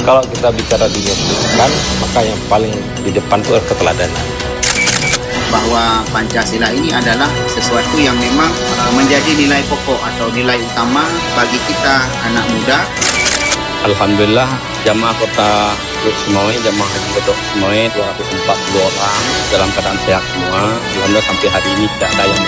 Kalau kita bicara dunia pendidikan, maka yang paling di depan itu adalah keteladanan. Bahwa Pancasila ini adalah sesuatu yang memang menjadi nilai pokok atau nilai utama bagi kita anak muda. Alhamdulillah, jamaah kota Lubuk Semawe, jamaah haji Lubuk Semawe 240 orang dalam keadaan sehat semua. Alhamdulillah sampai hari ini tidak ada yang